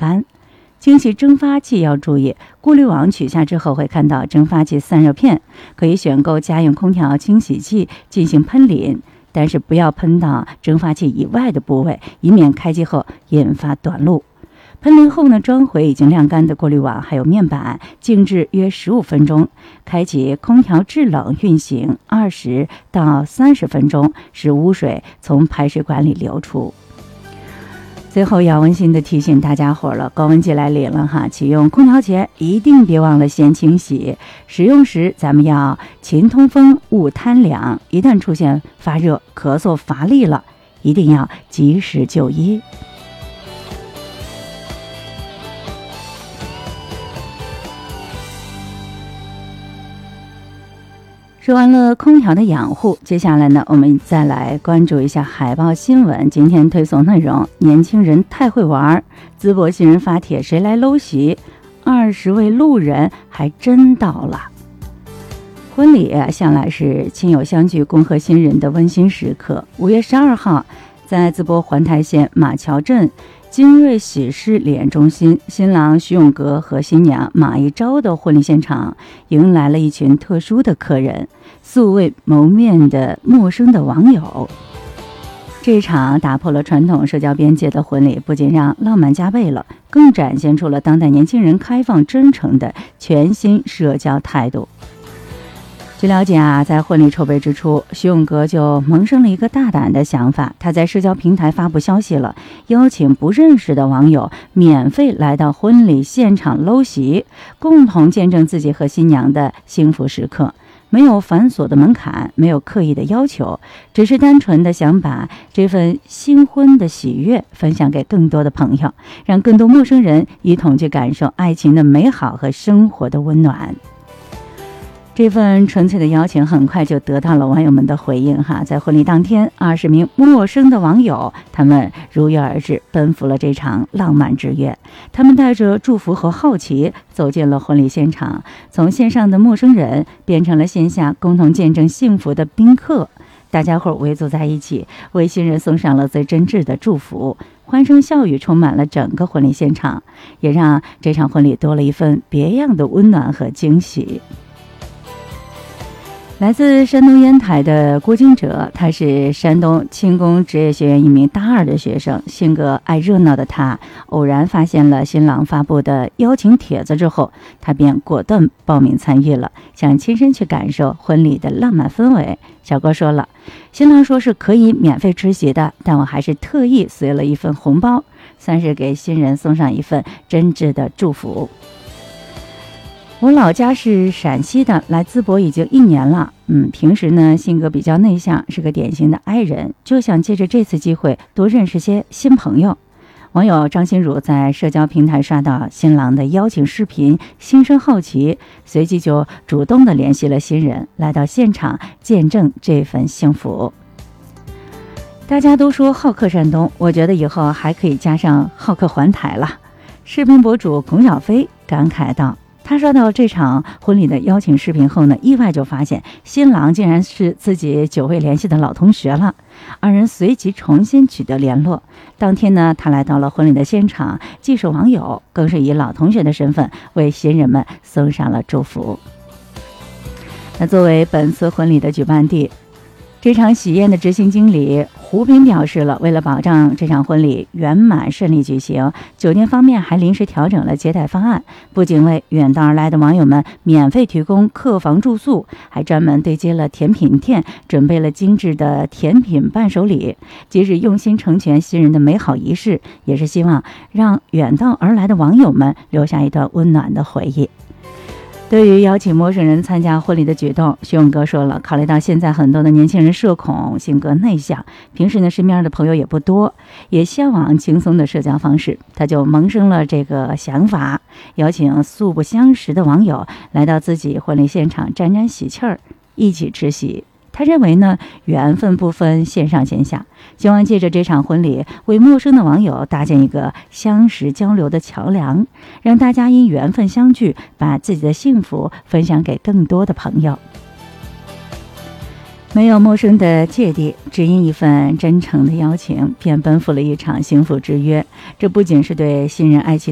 干。清洗蒸发器要注意，过滤网取下之后会看到蒸发器散热片，可以选购家用空调清洗剂进行喷淋，但是不要喷到蒸发器以外的部位，以免开机后引发短路。喷淋后呢，装回已经晾干的过滤网还有面板，静置约15分钟，开启空调制冷运行20到30分钟，使污水从排水管里流出。最后要温馨的提醒大家伙了，高温季来临了哈，启用空调前一定别忘了先清洗，使用时咱们要勤通风勿贪凉，一旦出现发热、咳嗽、乏力了，一定要及时就医。说完了空调的养护，接下来呢，我们再来关注一下海报新闻。今天推送内容：年轻人太会玩，淄博新人发帖谁来搂席，20位路人还真到了。婚礼向来是亲友相聚、恭贺新人的温馨时刻。5月12号，在淄博环台县马桥镇金瑞喜事礼宴中心，新郎徐永革和新娘马一昭的婚礼现场迎来了一群特殊的客人，素未谋面的陌生的网友。这场打破了传统社交边界的婚礼，不仅让浪漫加倍了，更展现出了当代年轻人开放真诚的全新社交态度。据了解在婚礼筹备之初，徐永革就萌生了一个大胆的想法，他在社交平台发布消息了，邀请不认识的网友免费来到婚礼现场搂席，共同见证自己和新娘的幸福时刻。没有繁琐的门槛，没有刻意的要求，只是单纯的想把这份新婚的喜悦分享给更多的朋友，让更多陌生人一同去感受爱情的美好和生活的温暖。这份纯粹的邀请很快就得到了网友们的回应在婚礼当天，20名陌生的网友，他们如约而至，奔赴了这场浪漫之约。他们带着祝福和好奇走进了婚礼现场，从线上的陌生人变成了线下共同见证幸福的宾客。大家伙围坐在一起，为新人送上了最真挚的祝福，欢声笑语充满了整个婚礼现场，也让这场婚礼多了一份别样的温暖和惊喜。来自山东烟台的郭金哲，他是山东轻工职业学院一名大2的学生，性格爱热闹的他，偶然发现了新郎发布的邀请帖子之后，他便果断报名参与了，想亲身去感受婚礼的浪漫氛围。小郭说了，新郎说是可以免费吃席的，但我还是特意随了一份红包，算是给新人送上一份真挚的祝福。我老家是陕西的，来淄博已经1年了。平时呢性格比较内向，是个典型的 I 人，就想借着这次机会多认识些新朋友。网友张新茹在社交平台刷到新郎的邀请视频，心生好奇，随即就主动的联系了新人，来到现场见证这份幸福。大家都说好客山东，我觉得以后还可以加上好客环台了。视频博主孔小飞感慨道，他刷到这场婚礼的邀请视频后呢，意外就发现新郎竟然是自己久未联系的老同学了。2人随即重新取得联络。当天呢，他来到了婚礼的现场，既是网友，更是以老同学的身份为新人们送上了祝福。那作为本次婚礼的举办地，这场喜宴的执行经理胡斌表示了，为了保障这场婚礼圆满顺利举行，酒店方面还临时调整了接待方案，不仅为远道而来的网友们免费提供客房住宿，还专门对接了甜品店，准备了精致的甜品伴手礼。即使用心成全新人的美好仪式，也是希望让远道而来的网友们留下一段温暖的回忆。对于邀请陌生人参加婚礼的举动，徐永革说了，考虑到现在很多的年轻人社恐，性格内向，平时呢身边的朋友也不多，也向往轻松的社交方式，他就萌生了这个想法，邀请素不相识的网友来到自己婚礼现场沾沾喜气儿，一起吃席。他认为呢，缘分不分线上线下，希望借着这场婚礼为陌生的网友搭建一个相识交流的桥梁，让大家因缘分相聚，把自己的幸福分享给更多的朋友。没有陌生的芥蒂，只因一份真诚的邀请，便奔赴了一场幸福之约。这不仅是对新人爱情